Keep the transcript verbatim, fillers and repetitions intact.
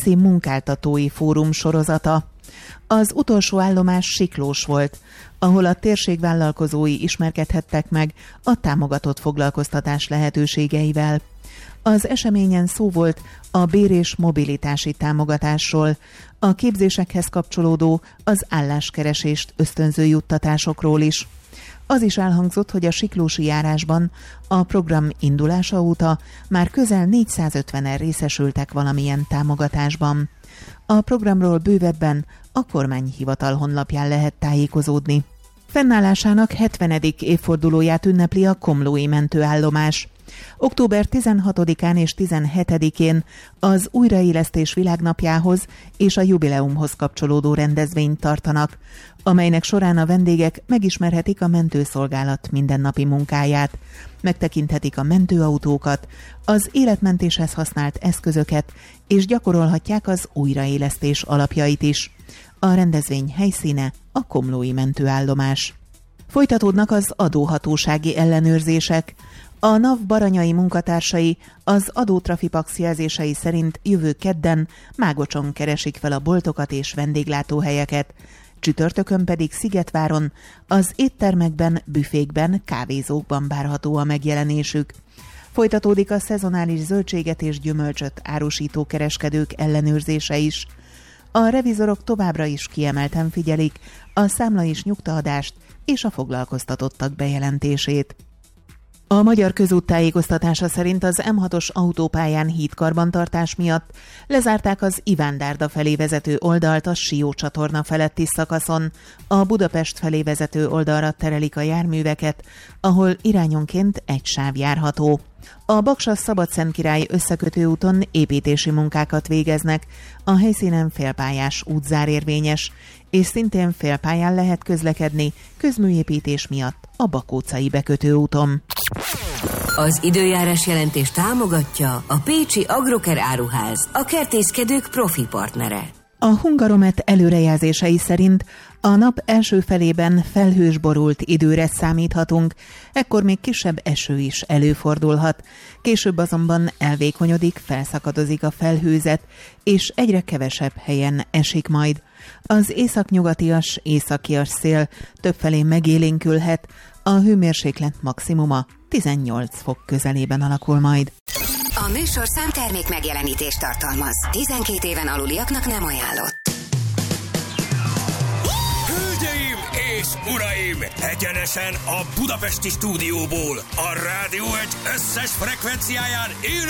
Pici Munkáltatói Fórum sorozata. Az utolsó állomás Siklós volt, ahol a térség vállalkozói ismerkedhettek meg a támogatott foglalkoztatás lehetőségeivel. Az eseményen szó volt a bér- és mobilitási támogatásról, a képzésekhez kapcsolódó az álláskeresést ösztönző juttatásokról is. Az is elhangzott, hogy a siklósi járásban a program indulása óta már közel négyszázötvenen részesültek valamilyen támogatásban. A programról bővebben a kormányhivatal honlapján lehet tájékozódni. Fennállásának hetvenedik évfordulóját ünnepli a komlói mentőállomás. október tizenhatodikán és tizenhetedikén az újraélesztés világnapjához és a jubileumhoz kapcsolódó rendezvényt tartanak, amelynek során a vendégek megismerhetik a mentőszolgálat mindennapi munkáját, megtekinthetik a mentőautókat, az életmentéshez használt eszközöket, és gyakorolhatják az újraélesztés alapjait is. A rendezvény helyszíne a komlói mentőállomás. Folytatódnak az adóhatósági ellenőrzések. A NAV baranyai munkatársai az adótrafipax jelzései szerint jövő kedden Mágocson keresik fel a boltokat és vendéglátóhelyeket, csütörtökön pedig Szigetváron, az éttermekben, büfékben, kávézókban várható a megjelenésük. Folytatódik a szezonális zöldséget és gyümölcsöt árusító kereskedők ellenőrzése is. A revizorok továbbra is kiemelten figyelik a számla- és nyugtaadást és a foglalkoztatottak bejelentését. A Magyar Közút tájékoztatása szerint az M hatos autópályán hídkarbantartás miatt lezárták az Iván-Dárda felé vezető oldalt a Sió csatorna feletti szakaszon. A Budapest felé vezető oldalra terelik a járműveket, ahol irányonként egy sáv járható. A Baksa-Szabadszentkirály összekötő úton építési munkákat végeznek, a helyszínen félpályás útzár érvényes, és szintén félpályán lehet közlekedni közműépítés miatt a Bakócai bekötő úton. Az időjárás jelentés támogatja a Pécsi Agroker Áruház, a kertészkedők profi partnere. A Hungaromet előrejelzései szerint a nap első felében felhős borult időre számíthatunk, ekkor még kisebb eső is előfordulhat. Később azonban elvékonyodik, felszakadozik a felhőzet, és egyre kevesebb helyen esik majd. Az északnyugatias, északias szél többfelé megélénkülhet, a hőmérséklet maximuma tizennyolc fok közelében alakul majd. A műsorszám termék megjelenítést tartalmaz. tizenkét éven aluliaknak nem ajánlott. Hölgyeim és uraim! Egyenesen a budapesti stúdióból, a Rádió egy összes frekvenciáján élő